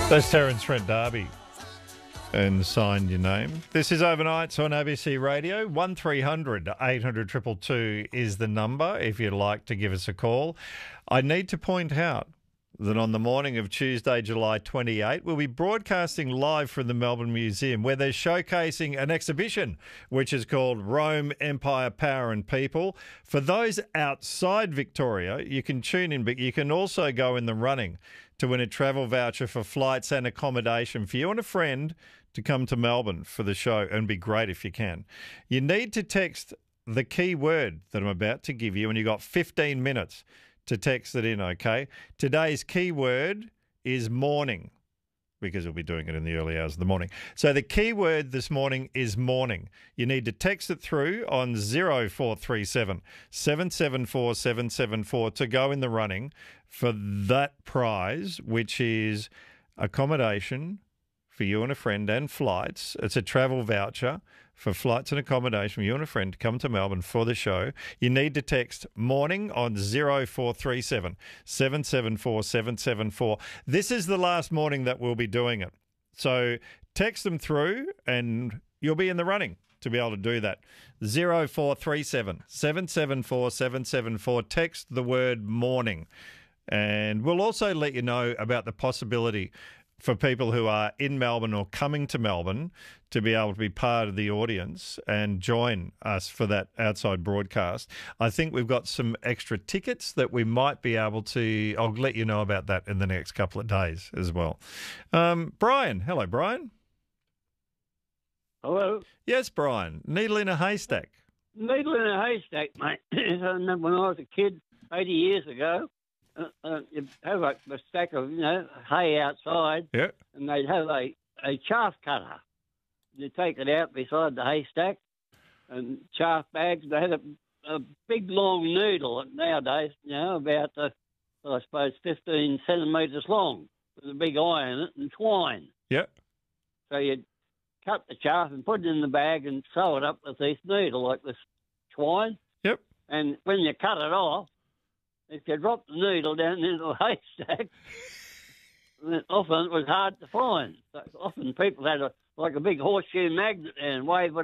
That's Terence Trent D'Arby and Sign Your Name. This is Overnights on ABC Radio. 1300 800 222 is the number if you'd like to give us a call. I need to point out that on the morning of Tuesday, July 28, we'll be broadcasting live from the Melbourne Museum where they're showcasing an exhibition which is called Rome, Empire, Power and People. For those outside Victoria, you can tune in, but you can also go in the running to win a travel voucher for flights and accommodation for you and a friend to come to Melbourne for the show, and it'd be great if you can. You need to text the key word that I'm about to give you, and you've got 15 minutes to text it in, okay? Today's key word is morning, because we'll be doing it in the early hours of the morning. So the key word this morning is morning. You need to text it through on 0437 774 774 to go in the running for that prize, which is accommodation for you and a friend and flights. It's a travel voucher for flights and accommodation for you and a friend to come to Melbourne for the show. You need to text morning on 0437 774 774. This is the last morning that we'll be doing it. So text them through and you'll be in the running to be able to do that. 0437 774 774. Text the word morning. And we'll also let you know about the possibility for people who are in Melbourne or coming to Melbourne to be able to be part of the audience and join us for that outside broadcast. I think we've got some extra tickets that we might be able to... I'll let you know about that in the next couple of days as well. Brian. Hello, Brian. Hello. Yes, Brian. Needle in a haystack. Needle in a haystack, mate. I remember when I was a kid 80 years ago, you'd have a stack of, hay outside, Yeah. and they'd have a chaff cutter. You take it out beside the haystack and chaff bags. They had a big, long needle nowadays, about, I suppose, 15 centimetres long with a big eye in it and twine. Yep. So you'd cut the chaff and put it in the bag and sew it up with this needle, like this twine. Yep. And when you cut it off, if you drop the needle down into the haystack, then often it was hard to find. So often people had a big horseshoe magnet and wave it